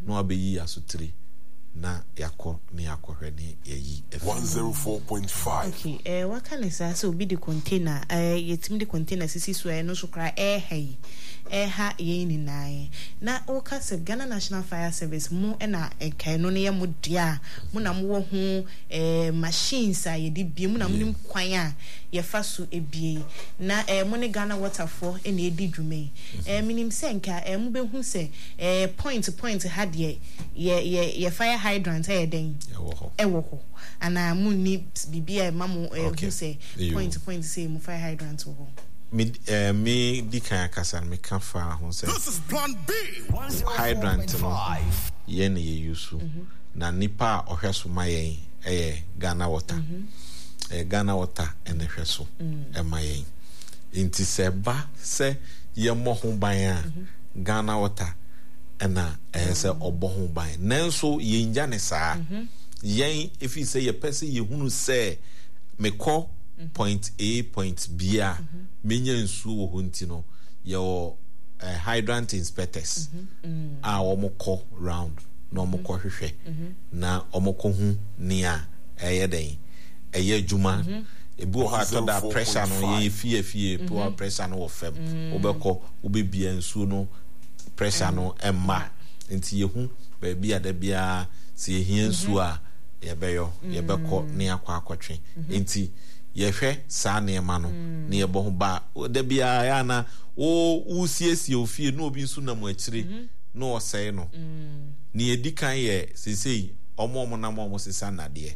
no abeyi asotire na yakọ ne yakọhwe ne yayi 104.5. Okay, what can I say? So be the container. Yetimi the container sisi so no so cry hey. Ha ye ni nai. Na oka se Ghana National Fire Service mu na enkai no ne ye mu dia. Mu na mu wo ho machines a ye di bie mu na mu nim kwan a ye fa so ebie. Na mu ne Ghana Water for na ye di dwuma. Minim se nka mu be hu se point ha de ye fire hydrant e den. Ewo ho. Ana mu ni bibia mamu hu se point say mu fire hydrant ho. Me di kan akasa me kan fa ho say This is plan B. Hydrant no ye na ye yusu na nipa ohweso mayen Ghana Water Ghana Water ene hweso mayen inti se ba se ye mo ho ban a Ghana Water ena se obo ho ban nanso ye nja ne saa yen if you say ye person ye hunu say me call point A point B a menya nsu wo honti no your hydrant inspectors a omoko round na omoko hwehwe na omoko hu nia eyeden eye djuma ebi o ha to da pressure no ye fie poor pressure no ofem obekọ obebia nsu no pressure no emma nti ye hu ba bia da bia se ehia nsu a ye beyo ye bekọ ne akwa nti yehwe saa neema no ne yebo ho ba da bia ya na o siesie ofie no obi nsu na mu akire no osei no ne edikan ye sesei omo na mo sesa na de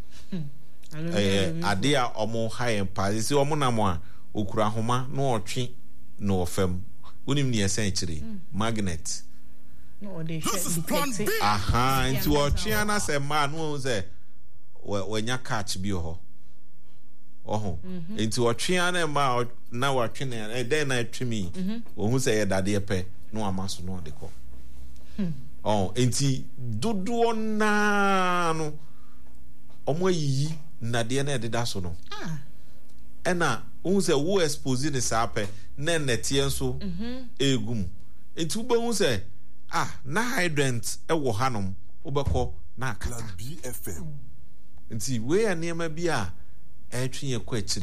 ade a omo high pa sesei omo na mo a okura homa no otwe no ofem unim ne esen akire magnet no dey aha nti otwe ana se ma no se wanya catch bi ho enti watwe na ma na watwe na den na twemi ohun say yedade pe no amaso no de ko enti dodo na no omo yi na de na de da so no ena ohun say wo expose ne sa pe na netie nso egum enti wo be hu say na hydrant e wo hanom wo be ko na akata BFM enti we anema bi a etwe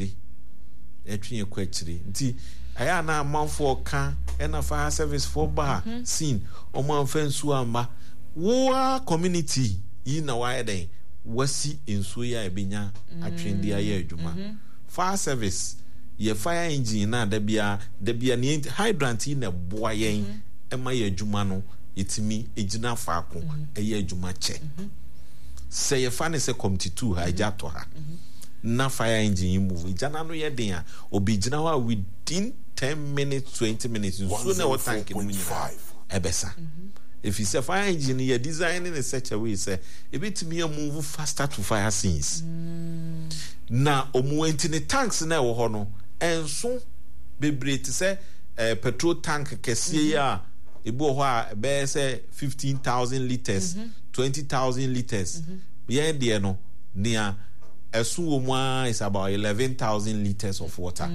kwachiri nti aya na amanfo ka na fire service for ba scene o man fansu amba wo community yi na wa eden wasi ensu ya ebenya atwendi aya adwuma fire service ye fire engine na da bia ni hydrant yi na boa yen ema ya adwuma no itimi ejina faako eya adwuma che say ye fa ne se committee 2 ha jato ha na fire engine move jana no ye den a obigina wa within 10 minutes 20 minutes so na what tank no nyina ebesa if you say fire engine you designing in such a way say e betimi move faster to fire scenes na omuenti ne tanks na wo ho no enso bebre te say petrol tank kese ya ebu ho a be say 15,000 liters 20,000 liters ye de no nia Esuomwa is about 11,000 liters of water.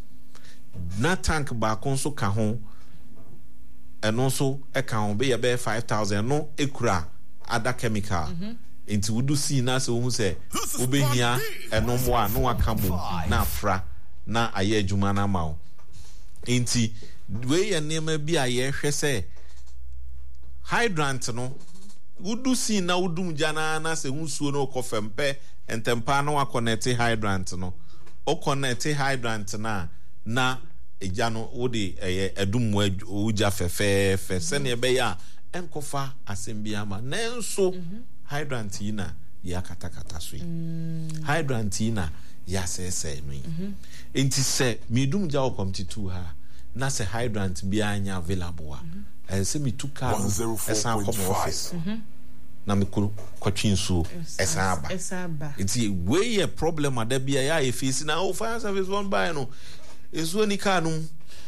Na tank ba konso ka ho and also e ka ho be 5,000 no ekura other chemical. Into would see na so hu say obehia enomwo a no aka bom na afra na aye adwuma na ma. Enti we ye nema bi a ye hwe say hydrant no would see na wudum jana na se hu suo no kofempe entempa no connect hydrant no o connect hydrant na eja no wodi edum uja fefe se ne be ya enkofa asembia ma nenso hydrant yi na ya katakata so yi hydrant yi na ya sese no yi enti se medum ja o committee 2 ha na se hydrant bi anya available a se mi tuka esan come office na me kwatwi nsuo esaba iti we a problem adabia ya e face na o fire service one by no ezuo ni ka no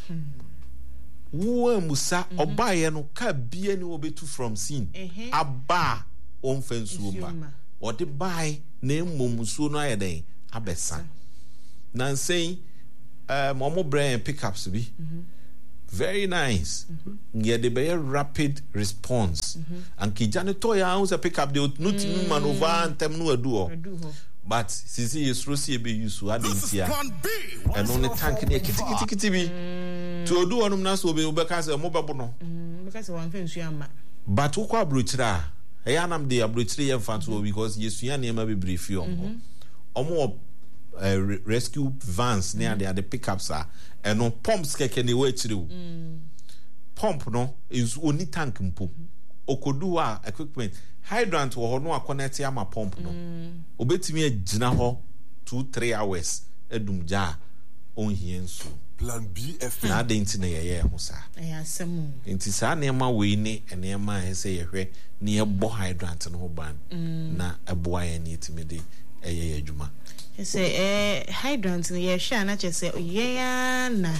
wo musa obaye no ka bia ni obetu from scene aba on fensuo ba o de buy na emom nsuo no ayeden abesa na nsen momo brain pickups bi very nice. Yeah, they be a rapid response. And kijane toya who's a pick up the not maneuver and tem no do. But sisi yesrosi ebe yusu adentia. And only tank ne kiti bi. To do onum na so be obeka say mobabo no. Because one fence you am. But ukwa abrochira. Eyanam de abrochire yemfanto because yesu ya na ma be brief yo. Omo rescue vans near the pickups are and no pumps keke ne way through. Pump no is only tank mpo. Okodua equipment hydrant wo no connect ya ma pump no. Obetimi agina ho 2-3 hours edumja on hienso. Plan B FM. Na de nti na ye ho sa. Asemu. Nti sa na ema we ni enema he se ye hwe ne ye bo hydrant no ban. Na eboa ye ni timide eye adwuma. Say hydrant ye sha na che say ye na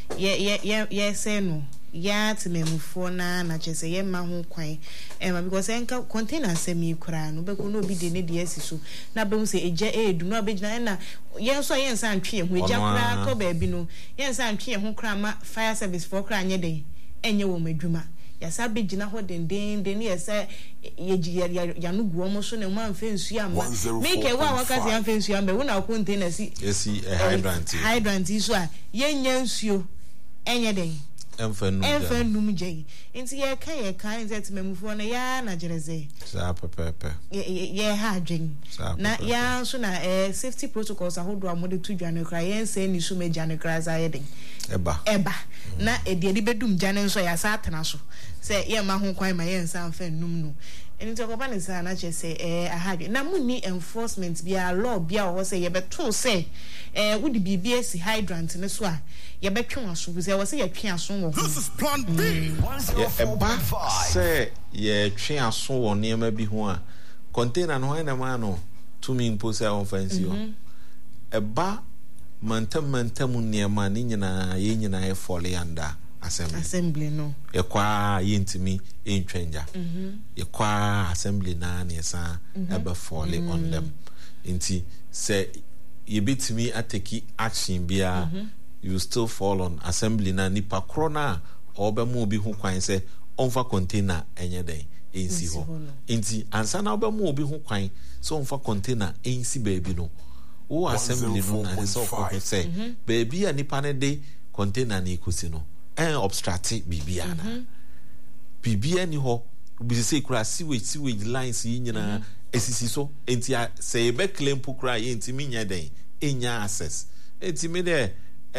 ye say no ya timemufo na che say ye ma ho kwan because enka container semi kura no be ko no bi de ne de asiso na be hu say eja edu no be gina na ye so ye nsa antwe ho eja kura ko ba bi no ye nsa antwe ho kura ma fire service for kura nye den enye wo madwuma yasa be gina ho den yasa ya no guo mo so na ma mfa nsu ama make e wa wakase ya mfa nsu ama wo na container si yesi hydrant so a ye nya nsuo enye den emfa num je nti ye kan nzet memufo na ya na jereze sa pepepe ye ha dwen na ya so na safety protocols ahodo amode tu dwane kra ye nse ni so me dwane kra za ye den eba na edi bedum dwane nso ya sa atena so se ye ma ho kwan ma ye nsa mfa num no enti okoba ne sa na che se ahadwe na munni enforcement bia law bia wo se ye beto se wodi bibia si hydrant ne so a ye betwe aso se wo se ye twe aso wo This is Plan B. Eba say ye twe aso wo niam bi ho a container no na ma no to me impose offense yo eba mantam niam ni nyina ye nyina e fall yanda assembly no ye kwa yentimi entwenja ye kwa assembly na na esa eba fall on them nti say ye bitimi ateki action bia you still fall on assembly na nipa krona obemu obi hu kwan se onfa container enye den ensi ho nti ansa na obemu obi hu kwan so onfa container ensi baby no o assembly no na so ko se baby a nipa ne de container na ikosi no obstruct bibia na bibia ni ho bi se kura sewage lines yi nyina esisi so enti se be claim pukura enti minya den enya access enti me de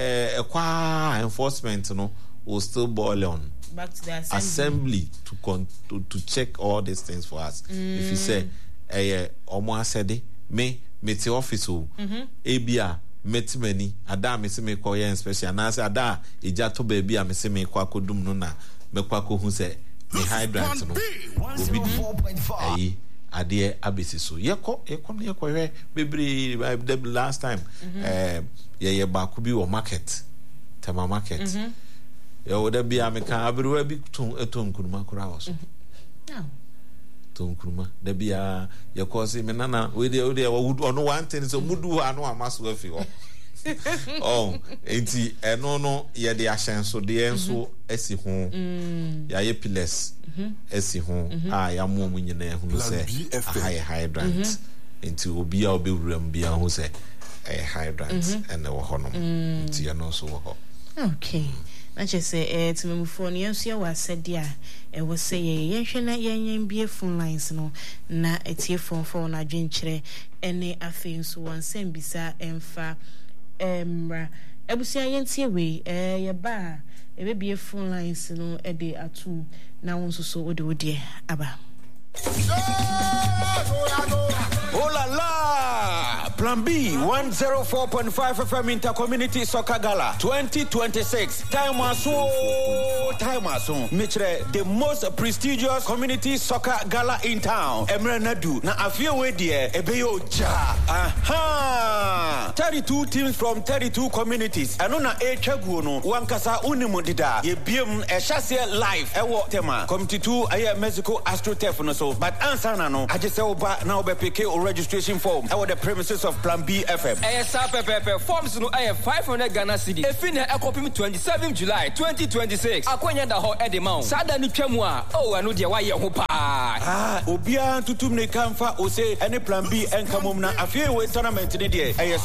qua enforcement no will still boil on back to the assembly to check all these things for us. If you say omo asede me te office o ebia metimani ada me se me ko ye special na say ada eja to ba bia me se me kwa kodum no na me kwa ko hu se me hydrant no obi di ade abesi so yeko hwe bebre the last time ye ba ku bi wo market tema market ya woda bia me kan abrewa bi eton kunuma kura wo so ton kunuma da bia ye ko se me nana we de ono one thing so mudu anu amaso afi ho enti eno no ye de ahyenso de enso esi ho ya ye piles esi ho ya mo mu nyina hu se high hydrant enti obi a obewuram bia hu se hydrant and the honom enti ya no so ho okay na che say timemufo no yenso ya wasede a wo say ye hwe na yen bie phone lines no na etie phone na dwenkyere ene afei so wansem bisa emfa ebusia yentie we ye ba ebe bie phone lines no e de atu na wonso so ode aba Oh la la! Plan B 104.5 FM Intercommunity Soccer Gala 2026. Time aso. Mitre the most prestigious community soccer gala in town. Emre Nadu. Na afie we die ebeyo ja. Aha! 32 teams from 32 communities. Ano na etwaguo no wankasa unimu dida. Ye biem ehyasie live ewo tema. Committee 2 aye Mexico AstroTurf no so. But answer na no. Aje se oba na obepeke o registration form. Ewo the premises of Plan B FM. Forms no 500 Ghana cedi. Efina ekopim 27 July 2026. Akwanya da ho edemount. Sada ni twam a anu de wa ye ho pa. Obia tutum ne kamfa o say any Plan B enkamom na afie we tournament ne de